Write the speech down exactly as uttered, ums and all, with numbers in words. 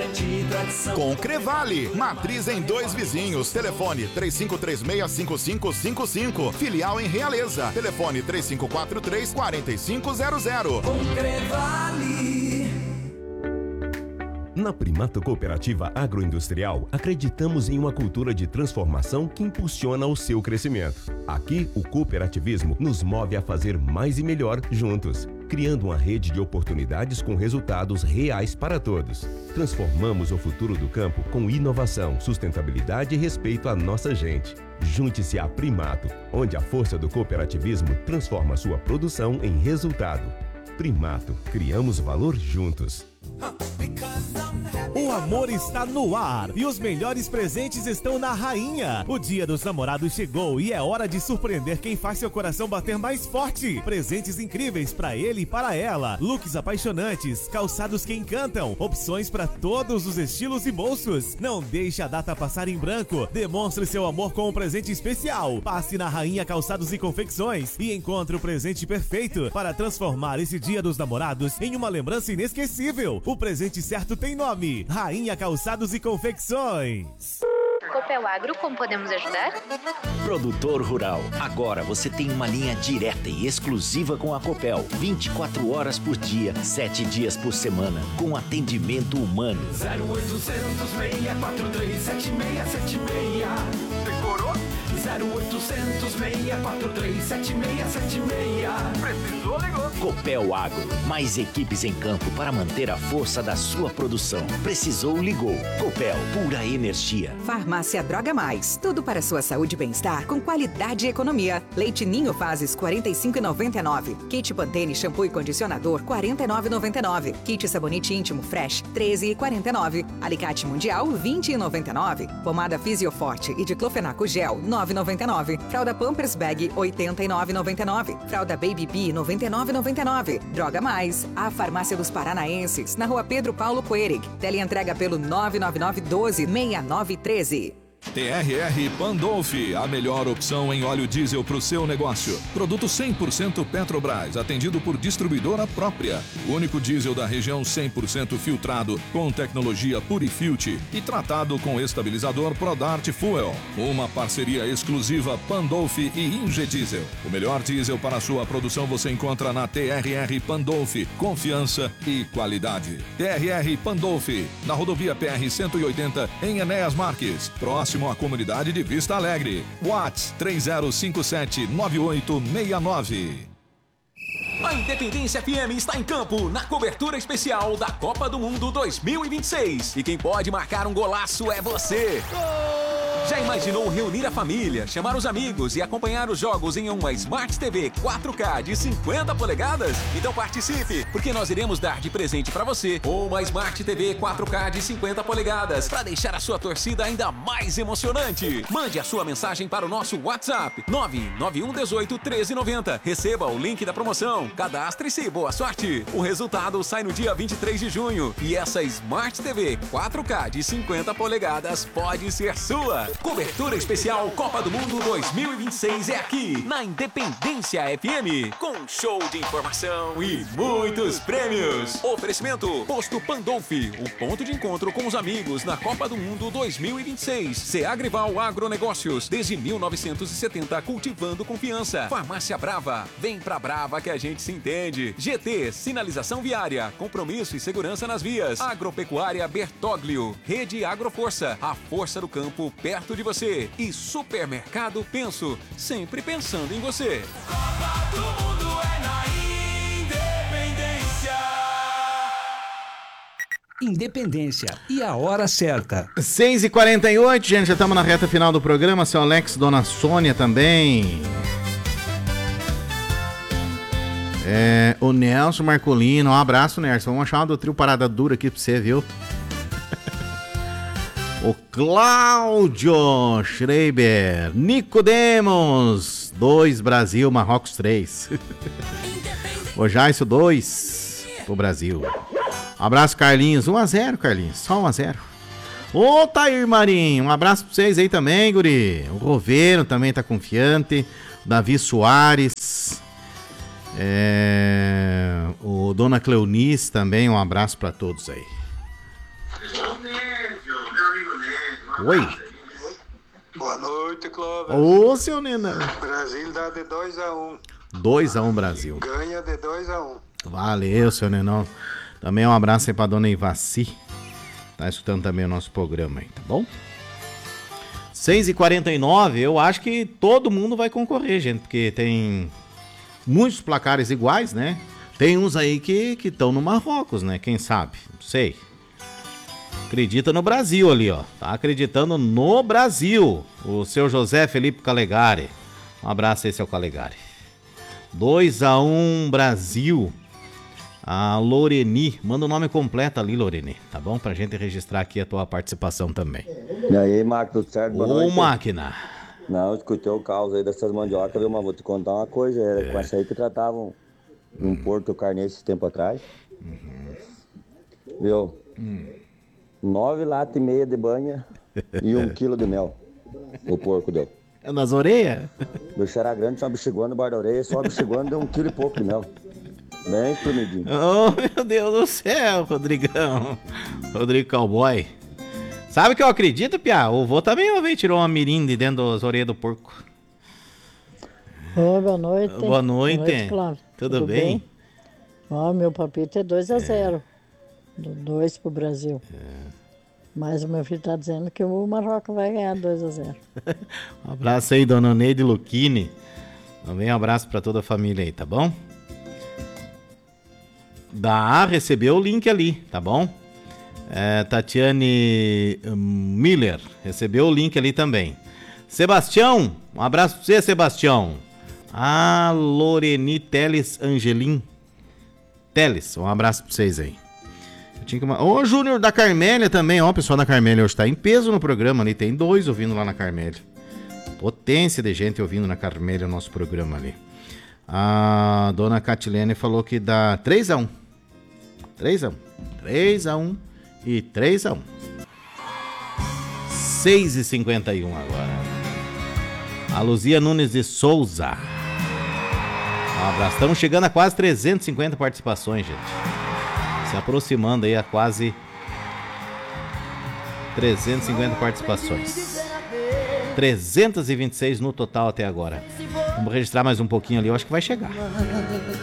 de tradição. Com Crevale, matriz em Dois Vizinhos, telefone três cinco três seis, cinco cinco cinco cinco, filial em Realeza, telefone três cinco quatro três, quatro cinco zero zero. Com Crevale. Na Primato Cooperativa Agroindustrial, acreditamos em uma cultura de transformação que impulsiona o seu crescimento. Aqui, o cooperativismo nos move a fazer mais e melhor juntos, criando uma rede de oportunidades com resultados reais para todos. Transformamos o futuro do campo com inovação, sustentabilidade e respeito à nossa gente. Junte-se à Primato, onde a força do cooperativismo transforma sua produção em resultado. Primato, criamos valor juntos. O amor está no ar e os melhores presentes estão na Rainha. O Dia dos Namorados chegou e é hora de surpreender quem faz seu coração bater mais forte. Presentes incríveis para ele e para ela. Looks apaixonantes, calçados que encantam, opções para todos os estilos e bolsos. Não deixe a data passar em branco. Demonstre seu amor com um presente especial. Passe na Rainha Calçados e Confecções e encontre o presente perfeito para transformar esse Dia dos Namorados em uma lembrança inesquecível. O presente certo tem nome: Rainha Calçados e Confecções. Copel Agro, como podemos ajudar? Produtor rural, agora você tem uma linha direta e exclusiva com a Copel. vinte e quatro horas por dia, sete dias por semana, com atendimento humano. zero oitocentos, seis quatro três, sete seis sete seis. Decorou? zero oitocentos, seis quatro três, sete seis sete seis. Precisou, ligou. Copel Agro, mais equipes em campo para manter a força da sua produção. Precisou, ligou. Copel, pura energia. Farmácia Droga Mais, tudo para sua saúde e bem-estar com qualidade e economia. Leite Ninho Fases quarenta e cinco reais e noventa e nove centavos. Kit Pantene shampoo e condicionador quarenta e nove reais e noventa e nove centavos. Kit sabonete íntimo Fresh treze reais e quarenta e nove centavos. Alicate Mundial vinte reais e noventa e nove centavos. Pomada Fisioforte e diclofenaco gel nove reais e noventa e nove centavos. Fralda Pampers Bag oitenta e nove reais e noventa e nove centavos. Fralda Baby Bee noventa e nove reais e noventa e nove centavos. Droga Mais, a farmácia dos paranaenses, na Rua Pedro Paulo Coerig. Teleentrega pelo nove nove nove um dois, seis nove um três. T R R Pandolfi, a melhor opção em óleo diesel para o seu negócio. Produto cem por cento Petrobras, atendido por distribuidora própria. O único diesel da região cem por cento filtrado, com tecnologia Purifilt e tratado com estabilizador Prodart Fuel. Uma parceria exclusiva Pandolfi e Ingediesel. O melhor diesel para a sua produção você encontra na T R R Pandolfi. Confiança e qualidade. T R R Pandolfi, na rodovia P R cento e oitenta, em Enéas Marques, próximo à comunidade de Vista Alegre. WhatsApp três zero cinco sete, nove oito seis nove. A Independência F M está em campo na cobertura especial da Copa do Mundo dois mil e vinte e seis. E quem pode marcar um golaço é você. Já imaginou reunir a família, chamar os amigos e acompanhar os jogos em uma Smart T V quatro K de cinquenta polegadas? Então participe, porque nós iremos dar de presente para você uma Smart T V quatro K de cinquenta polegadas para deixar a sua torcida ainda mais emocionante. Mande a sua mensagem para o nosso WhatsApp nove nove um um oito, um três nove zero. Receba o link da promoção, cadastre-se e boa sorte. O resultado sai no dia vinte e três de junho e essa Smart T V quatro K de cinquenta polegadas pode ser sua. Cobertura especial Copa do Mundo dois mil e vinte e seis é aqui, na Independência F M, com show de informação e muitos prêmios. Oferecimento Posto Pandolfi, o ponto de encontro com os amigos na Copa do Mundo dois mil e vinte e seis. Seagrival Agronegócios, desde mil novecentos e setenta, cultivando confiança. Farmácia Brava, vem pra Brava que a gente se entende. G T, sinalização viária, compromisso e segurança nas vias. Agropecuária Bertoglio, Rede Agroforça, a força do campo perto de você. E Supermercado Penso, sempre pensando em você. Copa do Mundo é na Independência. Independência e a hora certa. seis e quarenta e oito, gente, já estamos na reta final do programa. Seu Alex, Dona Sônia também. É, o Nelson Marcolino, um abraço, Nelson. Vamos achar uma do trio Parada Dura aqui pra você, viu? O Cláudio Schreiber, Nicodemos, dois Brasil, Marrocos três. O Jaisso dois pro Brasil. Abraço, Carlinhos, um a zero, Carlinhos, só um a zero. Ô, Tair Marinho, um abraço pra vocês aí também, guri. O Rovero também tá confiante. Davi Soares. É... O Dona Cleonice também, um abraço pra todos aí. Oi. Boa noite, Clóvis. Ô, seu Nena. Brasil dá de dois a um. dois a um Brasil. Ganha de dois a um. Valeu, seu Nenão. Também um abraço aí pra dona Ivaci. Tá escutando também o nosso programa aí, tá bom? seis e quarenta e nove, eu acho que todo mundo vai concorrer, gente, porque tem muitos placares iguais, né? Tem uns aí que estão no Marrocos, né? Quem sabe? Não sei. Acredita no Brasil ali, ó. Tá acreditando no Brasil. O seu José Felipe Calegari. Um abraço aí, seu Calegari. dois a um Brasil. A Loreni. Manda o nome completo ali, Loreni. Tá bom? Pra gente registrar aqui a tua participação também. E aí, máquina, tudo certo? Boa Ô, noite. máquina. Não, eu escutei o caos aí dessas mandiocas, viu? Mas vou te contar uma coisa. Era é. com essa aí que tratavam em Porto Carneiro esse tempo atrás. Uhum. Viu? Hum. Nove latas e meia de banha e um quilo de mel. O porco deu. É nas orelhas? O bicho era grande, tinha uma bexiguana embaixo da orelha, só a bexiguana deu um quilo e pouco de mel. Bem espremidinho. Oh, meu Deus do céu, Rodrigão. Rodrigo Cowboy. Sabe o que eu acredito, Piá? O vô também uma vez tirou uma mirim de dentro das orelhas do porco. Oi, boa noite. Boa noite. Boa noite, Cláudio. Tudo, Tudo bem? bem? Ó, meu palpite é dois a zero. dois pro Brasil. É. Mas o meu filho tá dizendo que o Marrocos vai ganhar dois a zero. Um abraço aí, dona Neide Luchini. Também um abraço pra toda a família aí, tá bom? Da A recebeu o link ali, tá bom? É, Tatiane Miller recebeu o link ali também. Sebastião, um abraço pra você, Sebastião. A Loreni Teles Angelim Teles, um abraço pra vocês aí. Tinha que... Ô, Júnior da Carmélia também, ó, o pessoal da Carmélia hoje tá em peso no programa ali, tem dois ouvindo lá na Carmélia. Potência de gente ouvindo na Carmélia o nosso programa ali. A dona Catilene falou que dá três a um. três a um. três a um e três a um. seis e cinquenta e um agora. A Luzia Nunes de Souza. Um abraço. Estamos chegando a quase trezentas e cinquenta participações, gente. Se aproximando aí a quase trezentas e cinquenta participações. trezentas e vinte e seis no total até agora. Vamos registrar mais um pouquinho ali, eu acho que vai chegar.